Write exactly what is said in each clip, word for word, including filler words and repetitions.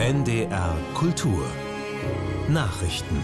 N D R Kultur Nachrichten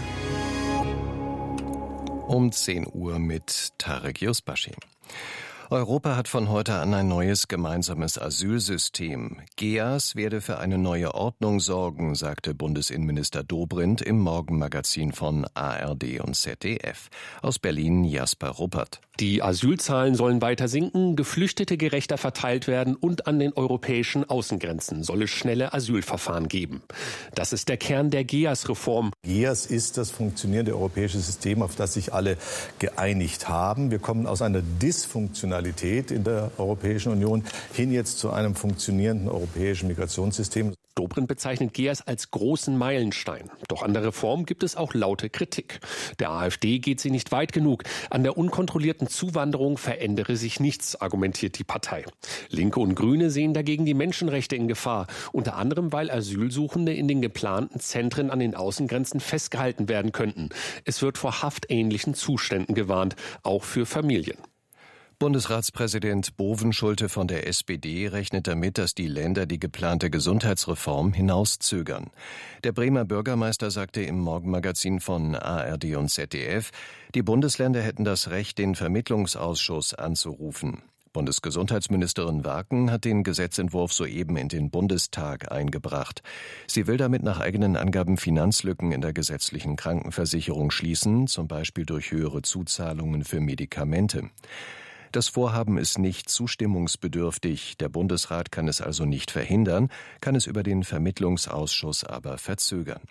Um zehn Uhr mit Tarek Yusbashi. Europa hat von heute an ein neues gemeinsames Asylsystem. G E A S werde für eine neue Ordnung sorgen, sagte Bundesinnenminister Dobrindt im Morgenmagazin von A R D und Z D F. Aus Berlin Jasper Ruppert. Die Asylzahlen sollen weiter sinken, Geflüchtete gerechter verteilt werden und an den europäischen Außengrenzen soll es schnelle Asylverfahren geben. Das ist der Kern der G E A S-Reform. G E A S ist das funktionierende europäische System, auf das sich alle geeinigt haben. Wir kommen aus einer Dysfunktionalität in der Europäischen Union hin jetzt zu einem funktionierenden europäischen Migrationssystem. Dobrindt bezeichnet G E A S als großen Meilenstein. Doch an der Reform gibt es auch laute Kritik. Der AfD geht sie nicht weit genug. An der unkontrollierten Zuwanderung verändere sich nichts, argumentiert die Partei. Linke und Grüne sehen dagegen die Menschenrechte in Gefahr. Unter anderem, weil Asylsuchende in den geplanten Zentren an den Außengrenzen festgehalten werden könnten. Es wird vor haftähnlichen Zuständen gewarnt, auch für Familien. Bundesratspräsident Bovenschulte von der S P D rechnet damit, dass die Länder die geplante Gesundheitsreform hinauszögern. Der Bremer Bürgermeister sagte im Morgenmagazin von A R D und Z D F, die Bundesländer hätten das Recht, den Vermittlungsausschuss anzurufen. Bundesgesundheitsministerin Waken hat den Gesetzentwurf soeben in den Bundestag eingebracht. Sie will damit nach eigenen Angaben Finanzlücken in der gesetzlichen Krankenversicherung schließen, zum Beispiel durch höhere Zuzahlungen für Medikamente. Das Vorhaben ist nicht zustimmungsbedürftig. Der Bundesrat kann es also nicht verhindern, kann es über den Vermittlungsausschuss aber verzögern.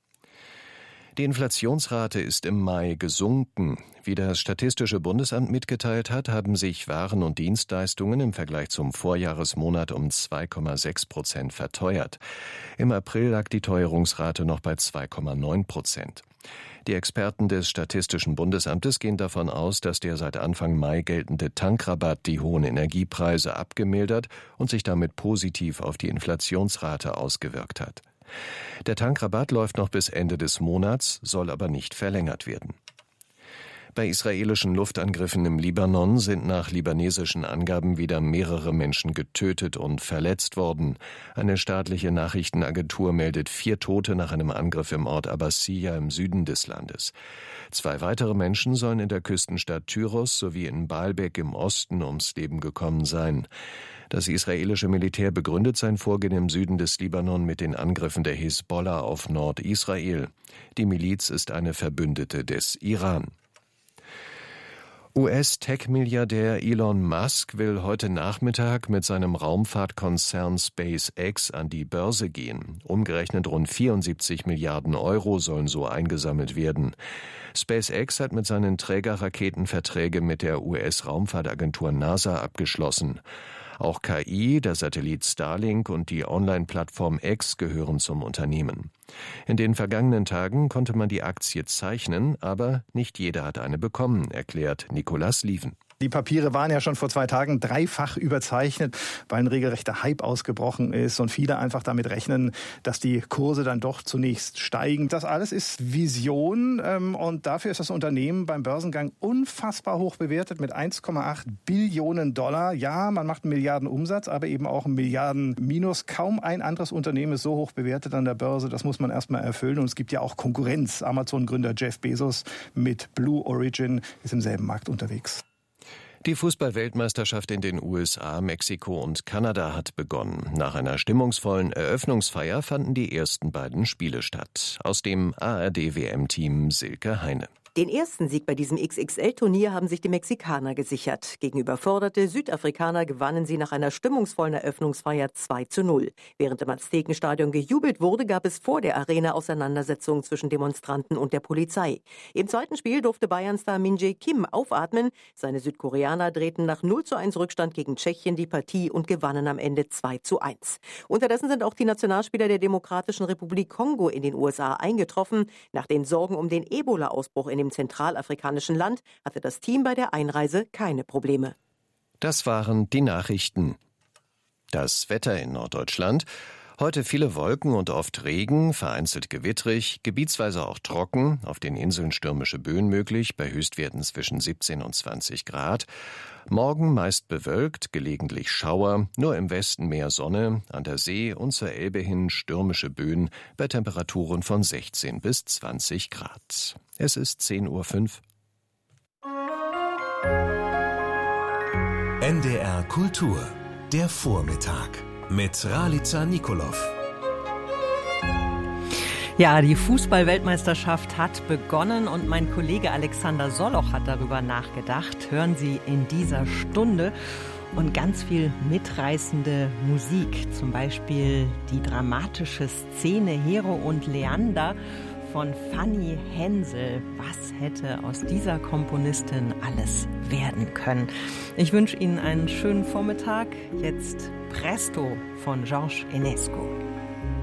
Die Inflationsrate ist im Mai gesunken. Wie das Statistische Bundesamt mitgeteilt hat, haben sich Waren und Dienstleistungen im Vergleich zum Vorjahresmonat um zwei Komma sechs Prozent verteuert. Im April lag die Teuerungsrate noch bei zwei Komma neun Prozent. Die Experten des Statistischen Bundesamtes gehen davon aus, dass der seit Anfang Mai geltende Tankrabatt die hohen Energiepreise abgemildert und sich damit positiv auf die Inflationsrate ausgewirkt hat. Der Tankrabatt läuft noch bis Ende des Monats, soll aber nicht verlängert werden. Bei israelischen Luftangriffen im Libanon sind nach libanesischen Angaben wieder mehrere Menschen getötet und verletzt worden. Eine staatliche Nachrichtenagentur meldet vier Tote nach einem Angriff im Ort Abbasiyya im Süden des Landes. Zwei weitere Menschen sollen in der Küstenstadt Tyros sowie in Baalbek im Osten ums Leben gekommen sein. Das israelische Militär begründet sein Vorgehen im Süden des Libanon mit den Angriffen der Hisbollah auf Nordisrael. Die Miliz ist eine Verbündete des Iran. U S-Tech-Milliardär Elon Musk will heute Nachmittag mit seinem Raumfahrtkonzern SpaceX an die Börse gehen. Umgerechnet rund vierundsiebzig Milliarden Euro sollen so eingesammelt werden. SpaceX hat mit seinen Trägerraketen Verträge mit der U S-Raumfahrtagentur NASA abgeschlossen. Auch K I, der Satellit Starlink und die Online-Plattform X gehören zum Unternehmen. In den vergangenen Tagen konnte man die Aktie zeichnen, aber nicht jeder hat eine bekommen, erklärt Nicolas Lieven. Die Papiere waren ja schon vor zwei Tagen dreifach überzeichnet, weil ein regelrechter Hype ausgebrochen ist und viele einfach damit rechnen, dass die Kurse dann doch zunächst steigen. Das alles ist Vision und dafür ist das Unternehmen beim Börsengang unfassbar hoch bewertet mit eins Komma acht Billionen Dollar. Ja, man macht einen Milliardenumsatz, aber eben auch einen Milliarden-Minus. Kaum ein anderes Unternehmen ist so hoch bewertet an der Börse. Das muss man erstmal erfüllen und es gibt ja auch Konkurrenz. Amazon-Gründer Jeff Bezos mit Blue Origin ist im selben Markt unterwegs. Die Fußball-Weltmeisterschaft in den U S A, Mexiko und Kanada hat begonnen. Nach einer stimmungsvollen Eröffnungsfeier fanden die ersten beiden Spiele statt. Aus dem A R D-W M-Team Silke Heine. Den ersten Sieg bei diesem X X L-Turnier haben sich die Mexikaner gesichert. Gegen überforderte Südafrikaner gewannen sie nach einer stimmungsvollen Eröffnungsfeier zwei zu null. Während im Aztekenstadion gejubelt wurde, gab es vor der Arena Auseinandersetzungen zwischen Demonstranten und der Polizei. Im zweiten Spiel durfte Bayern-Star Min Jae Kim aufatmen. Seine Südkoreaner drehten nach null zu eins Rückstand gegen Tschechien die Partie und gewannen am Ende zwei zu eins. Unterdessen sind auch die Nationalspieler der Demokratischen Republik Kongo in den U S A eingetroffen. Nach den Sorgen um den Ebola-Ausbruch in dem zentralafrikanischen Land hatte das Team bei der Einreise keine Probleme. Das waren die Nachrichten. Das Wetter in Norddeutschland. Heute viele Wolken und oft Regen, vereinzelt gewittrig, gebietsweise auch trocken, auf den Inseln stürmische Böen möglich, bei Höchstwerten zwischen siebzehn und zwanzig Grad. Morgen meist bewölkt, gelegentlich Schauer, nur im Westen mehr Sonne, an der See und zur Elbe hin stürmische Böen bei Temperaturen von sechzehn bis zwanzig Grad. Es ist zehn Uhr fünf. N D R Kultur, der Vormittag mit Ralica Nikolov. Ja, die Fußball-Weltmeisterschaft hat begonnen und mein Kollege Alexander Soloch hat darüber nachgedacht. Hören Sie in dieser Stunde und ganz viel mitreißende Musik. Zum Beispiel die dramatische Szene Hero und Leander von Fanny Hensel. Was hätte aus dieser Komponistin alles werden können? Ich wünsche Ihnen einen schönen Vormittag. Jetzt Presto von Georges Enesco.